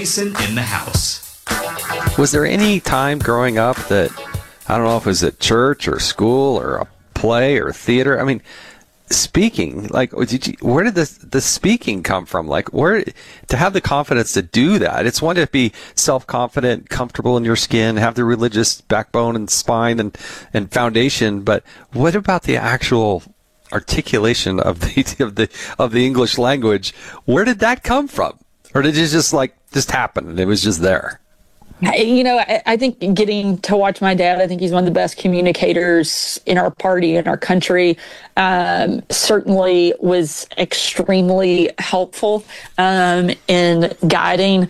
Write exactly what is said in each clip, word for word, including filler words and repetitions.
Jason in the house. Was there any time growing up that, I don't know if it was at church or school or a play or theater, I mean, speaking, like, did you, where did the the speaking come from? Like, where, to have the confidence to do that? It's one to be self-confident, comfortable in your skin, have the religious backbone and spine and, and foundation, but what about the actual articulation of the, of the, of the English language? Where did that come from? Or did it just like, just happen and it was just there? You know, I, I think getting to watch my dad, I think he's one of the best communicators in our party, in our country, um, certainly was extremely helpful um, in guiding.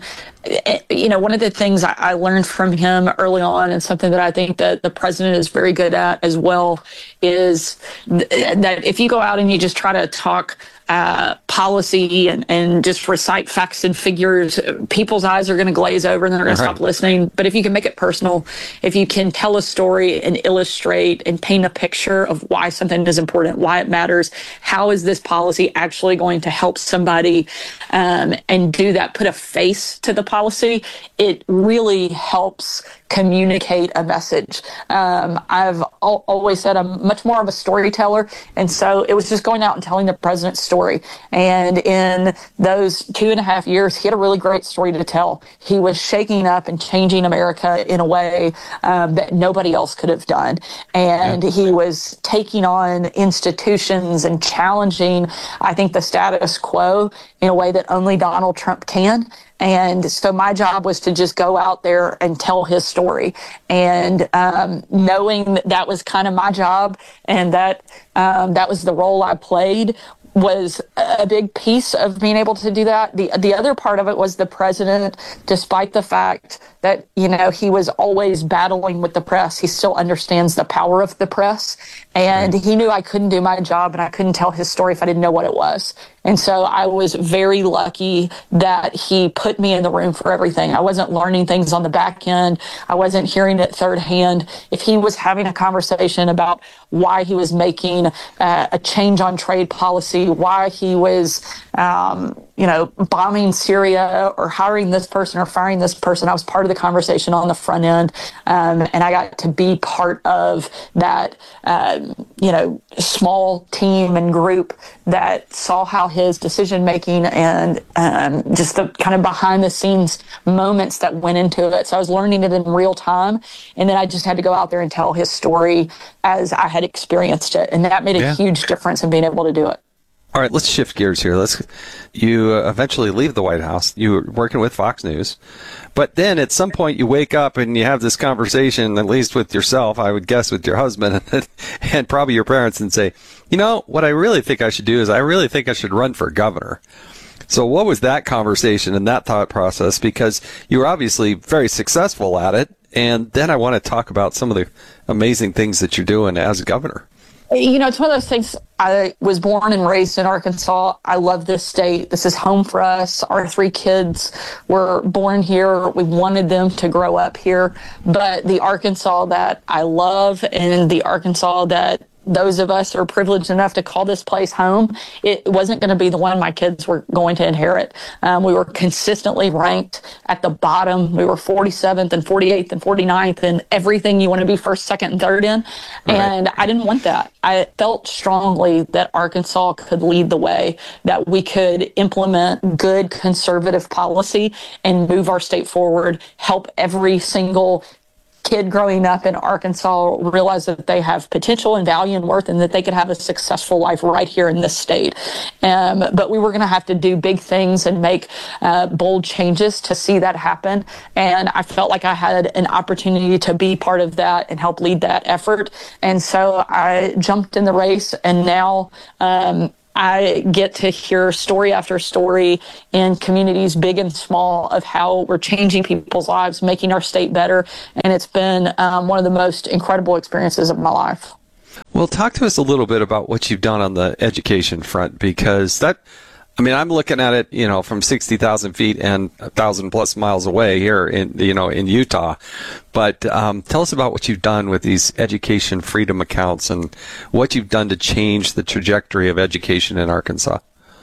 You know, one of the things I, I learned from him early on, and something that I think that the president is very good at as well, is th- that if you go out and you just try to talk Uh, policy and, and just recite facts and figures, people's eyes are going to glaze over and they're going to stop listening. But if you can make it personal, if you can tell a story and illustrate and paint a picture of why something is important, why it matters, how is this policy actually going to help somebody, um, and do that, put a face to the policy, it really helps communicate a message. Um, I've al- always said I'm much more of a storyteller, and so it was just going out and telling the president's story. And in those two and a half years, he had a really great story to tell. He was shaking up and changing America in a way um, that nobody else could have done. And yeah. he was taking on institutions and challenging, I think, the status quo in a way that only Donald Trump can. And so my job was to just go out there and tell his story. And um, knowing that that was kind of my job and that um, that was the role I played was a big piece of being able to do that. The the other part of it was the president, despite the fact that, you know, he was always battling with the press, he still understands the power of the press. And he knew I couldn't do my job and I couldn't tell his story if I didn't know what it was. And so I was very lucky that he put me in the room for everything. I wasn't learning things on the back end. I wasn't hearing it third hand. If he was having a conversation about why he was making uh, a change on trade policy, why he was, um, you know, bombing Syria or hiring this person or firing this person, I was part of the conversation on the front end. Um, and I got to be part of that, uh, you know, small team and group that saw how his decision making and um, just the kind of behind the scenes moments that went into it. So I was learning it in real time. And then I just had to go out there and tell his story as I had experienced it. And that made a yeah. huge difference in being able to do it. All right, let's shift gears here. Let's. You uh, eventually leave the White House. You were working with Fox News. But then at some point you wake up and you have this conversation, at least with yourself, I would guess with your husband and probably your parents, and say, you know, what I really think I should do is I really think I should run for governor. So what was that conversation and that thought process? Because you were obviously very successful at it. And then I want to talk about some of the amazing things that you're doing as governor. You know, it's one of those things. I was born and raised in Arkansas. I love this state. This is home for us. Our three kids were born here. We wanted them to grow up here. But the Arkansas that I love and the Arkansas that those of us are privileged enough to call this place home, it wasn't going to be the one my kids were going to inherit. Um, we were consistently ranked at the bottom. We were forty-seventh and forty-eighth and forty-ninth and everything you want to be first, second, and third in. Right. And I didn't want that. I felt strongly that Arkansas could lead the way, that we could implement good conservative policy and move our state forward, help every single kid growing up in Arkansas realize that they have potential and value and worth and that they could have a successful life right here in this state. Um, but we were going to have to do big things and make uh, bold changes to see that happen. And I felt like I had an opportunity to be part of that and help lead that effort. And so I jumped in the race, and now um, I get to hear story after story in communities big and small of how we're changing people's lives, making our state better. And it's been um, one of the most incredible experiences of my life. Well, talk to us a little bit about what you've done on the education front, because that, I mean, I'm looking at it, you know, from sixty thousand feet and a thousand plus miles away here in, you know, in Utah. But um, tell us about what you've done with these education freedom accounts and what you've done to change the trajectory of education in Arkansas.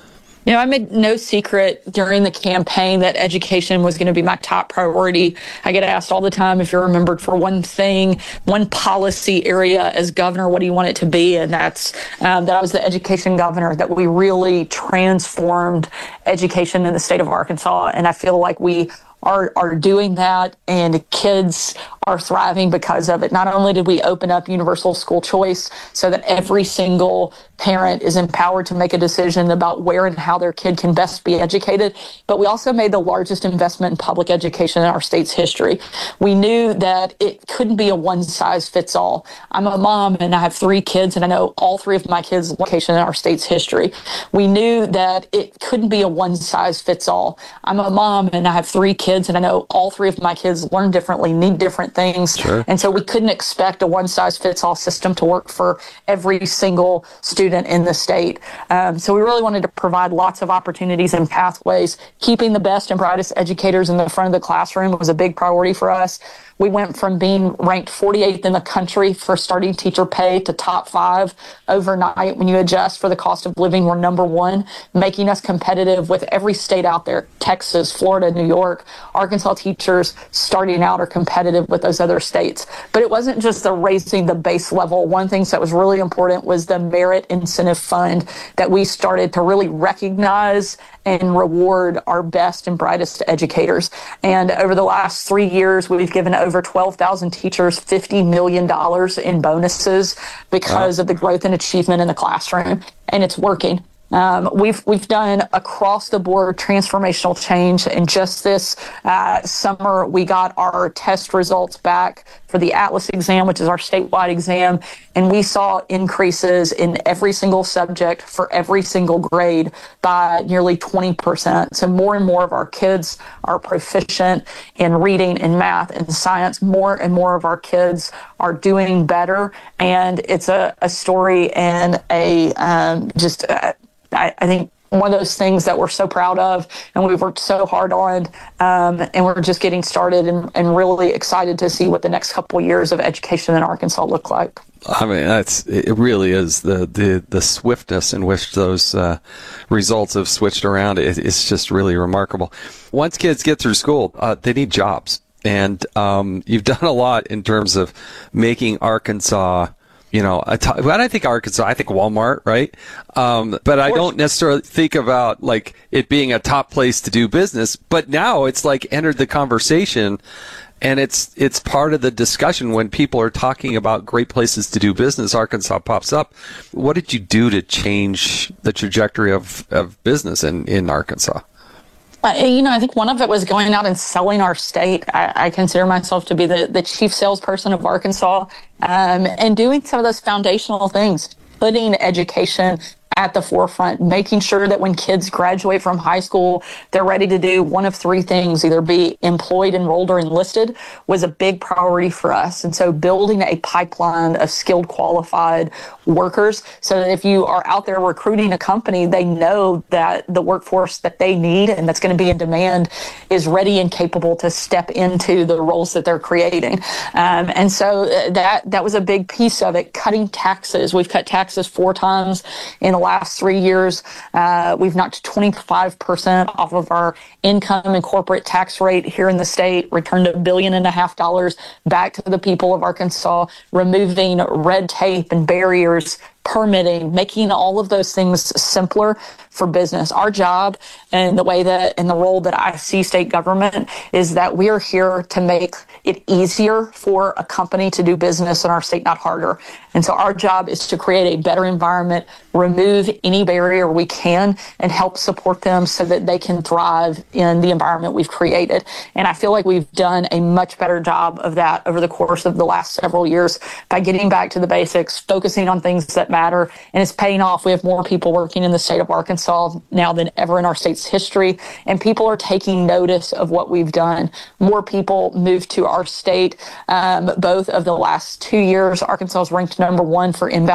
You know, I made no secret during the campaign that education was going to be my top priority. I get asked all the time, if you're remembered for one thing, one policy area as governor, what do you want it to be? And that's um, that I was the education governor, that we really transformed education in the state of Arkansas. And I feel like we are are doing that, and kids are thriving because of it. Not only did we open up universal school choice so that every single parent is empowered to make a decision about where and how their kid can best be educated, but we also made the largest investment in public education in our state's history. We knew that it couldn't be a one-size-fits-all. I'm a mom and I have three kids, and I know all three of my kids' location in our state's history. We knew that it couldn't be a one-size-fits-all. I'm a mom and I have three kids, and I know all three of my kids learn differently, need different things. Sure. And so we couldn't expect a one-size-fits-all system to work for every single student in the state. Um, so we really wanted to provide lots of opportunities and pathways. Keeping the best and brightest educators in the front of the classroom was a big priority for us. We went from being ranked forty-eighth in the country for starting teacher pay to top five overnight. When you adjust for the cost of living, we're number one, making us competitive with every state out there. Texas, Florida, New York. Arkansas teachers starting out are competitive with those other states. But it wasn't just the raising the base level. One of the things that was really important was the Merit Incentive Fund that we started to really recognize and reward our best and brightest educators. And over the last three years, we've given over twelve thousand teachers fifty million dollars in bonuses because wow. of the growth and achievement in the classroom. And it's working. Um, we've we've done across the board transformational change, and just this uh, summer we got our test results back for the Atlas exam, which is our statewide exam, and we saw increases in every single subject for every single grade by nearly twenty percent. So more and more of our kids are proficient in reading and math and science. More and more of our kids are doing better, and it's a, a story and a um, just. Uh, I, I think one of those things that we're so proud of and we've worked so hard on, um, and we're just getting started and, and really excited to see what the next couple of years of education in Arkansas look like. I mean, that's it. Really is the the, the swiftness in which those uh, results have switched around. It, it's just really remarkable. Once kids get through school, uh, they need jobs, and um, you've done a lot in terms of making Arkansas. You know, I t- when I think Arkansas, I think Walmart, right? Um, but I don't necessarily think about like it being a top place to do business. But now it's like entered the conversation, and it's it's part of the discussion when people are talking about great places to do business. Arkansas pops up. What did you do to change the trajectory of, of business in, in Arkansas? Uh, you know, I think one of it was going out and selling our state. I, I consider myself to be the, the chief salesperson of Arkansas, um, and doing some of those foundational things, putting education at the forefront, making sure that when kids graduate from high school, they're ready to do one of three things, either be employed, enrolled, or enlisted, was a big priority for us. And so building a pipeline of skilled, qualified workers so that if you are out there recruiting a company, they know that the workforce that they need and that's going to be in demand is ready and capable to step into the roles that they're creating. Um, and so that that was a big piece of it. Cutting taxes. We've cut taxes four times in the last three years. Uh, we've knocked twenty-five percent off of our income and corporate tax rate here in the state, returned a billion and a half dollars back to the people of Arkansas, removing red tape and barriers, permitting, making all of those things simpler for business. Our job and the way that and the role that I see state government is that we are here to make it easier for a company to do business in our state, not harder. And so our job is to create a better environment, remove any barrier we can, and help support them so that they can thrive in the environment we've created. And I feel like we've done a much better job of that over the course of the last several years by getting back to the basics, focusing on things that matter, and it's paying off. We have more people working in the state of Arkansas now than ever in our state's history, and people are taking notice of what we've done. More people moved to our state. Um, both of the last two years, Arkansas is ranked number one for inbound